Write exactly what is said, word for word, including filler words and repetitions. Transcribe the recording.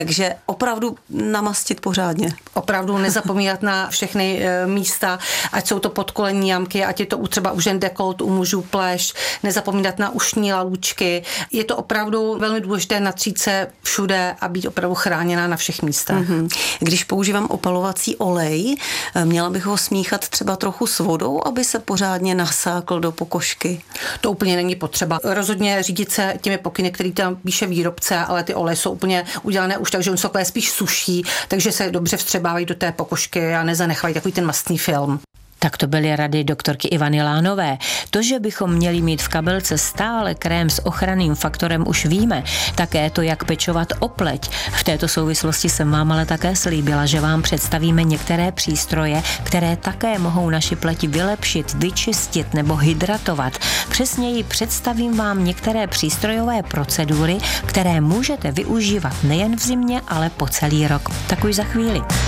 Takže opravdu namastit pořádně. Opravdu nezapomínat na všechny e, místa, ať jsou to podkolení jamky, ať je to třeba u žen dekolt, u mužů pleš, nezapomínat na ušní lalůčky. Je to opravdu velmi důležité natřít se všude a být opravdu chráněná na všech místech. Mm-hmm. Když používám opalovací olej, měla bych ho smíchat třeba trochu s vodou, aby se pořádně nasákl do pokožky? To úplně není potřeba. Rozhodně řídit se těmi pokyny, který tam píše výrobce, ale ty oleje jsou úplně udělané už tak, že on se takové spíš suší, takže se dobře vstřebávají do té pokožky a nezanechají takový ten mastný film. Tak to byly rady doktorky Ivany Lánové. To, že bychom měli mít v kabelce stále krém s ochranným faktorem, už víme. Také to, jak pečovat o pleť. V této souvislosti jsem vám ale také slíbila, že vám představíme některé přístroje, které také mohou naši pleť vylepšit, vyčistit nebo hydratovat. Přesněji představím vám některé přístrojové procedury, které můžete využívat nejen v zimě, ale po celý rok. Tak už za chvíli.